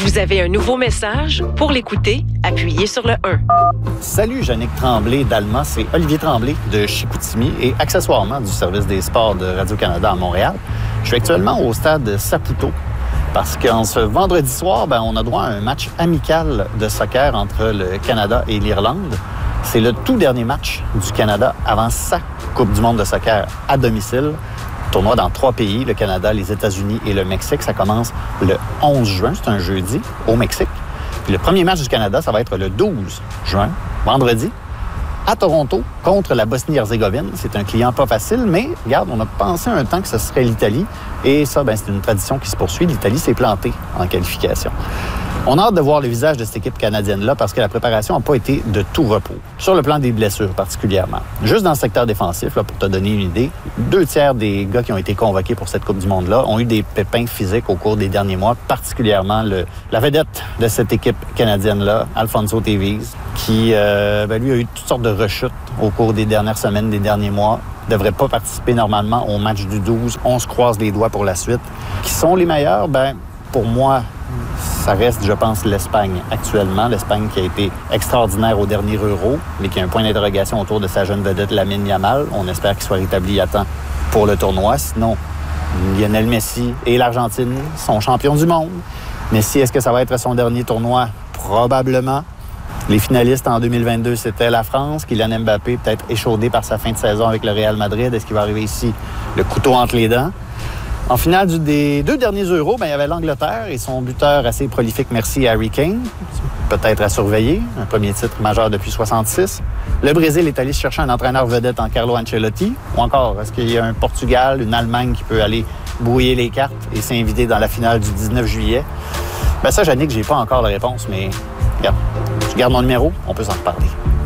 Vous avez un nouveau message? Pour l'écouter, appuyez sur le 1. Salut, Yannick Tremblay d'Alma. C'est Olivier Tremblay de Chicoutimi et accessoirement du service des sports de Radio-Canada à Montréal. Je suis actuellement au stade Saputo parce qu'en ce vendredi soir, on a droit à un match amical de soccer entre le Canada et l'Irlande. C'est le tout dernier match du Canada avant sa Coupe du monde de soccer à domicile. Tournoi dans 3 pays, le Canada, les États-Unis et le Mexique. Ça commence le 11 juin, c'est un jeudi, au Mexique. Puis le premier match du Canada, ça va être le 12 juin, vendredi, à Toronto, contre la Bosnie-Herzégovine. C'est un client pas facile, mais regarde, on a pensé un temps que ce serait l'Italie. Et ça, c'est une tradition qui se poursuit. L'Italie s'est plantée en qualification. On a hâte de voir le visage de cette équipe canadienne-là parce que la préparation n'a pas été de tout repos, sur le plan des blessures particulièrement. Juste dans le secteur défensif, là, pour te donner une idée, 2/3 des gars qui ont été convoqués pour cette Coupe du monde-là ont eu des pépins physiques au cours des derniers mois, particulièrement la vedette de cette équipe canadienne-là, Alfonso Davies, qui lui a eu toutes sortes de rechutes au cours des dernières semaines, des derniers mois. Ne devrait pas participer normalement au match du 12. On se croise les doigts pour la suite. Qui sont les meilleurs? Pour moi, ça reste, je pense, l'Espagne actuellement. L'Espagne qui a été extraordinaire au dernier Euro, mais qui a un point d'interrogation autour de sa jeune vedette Lamine Yamal. On espère qu'il soit rétabli à temps pour le tournoi. Sinon, Lionel Messi et l'Argentine sont champions du monde. Messi, est-ce que ça va être son dernier tournoi? Probablement. Les finalistes en 2022, c'était la France. Kylian Mbappé, peut-être échaudé par sa fin de saison avec le Real Madrid. Est-ce qu'il va arriver ici, le couteau entre les dents? En finale des 2 derniers Euros, il y avait l'Angleterre et son buteur assez prolifique, merci, Harry Kane. Peut-être à surveiller, un premier titre majeur depuis 1966. Le Brésil est allé chercher un entraîneur vedette en Carlo Ancelotti. Ou encore, est-ce qu'il y a un Portugal, une Allemagne qui peut aller brouiller les cartes et s'inviter dans la finale du 19 juillet? Ça, Yannick, j'ai pas encore la réponse, mais regarde, je garde mon numéro, on peut s'en reparler.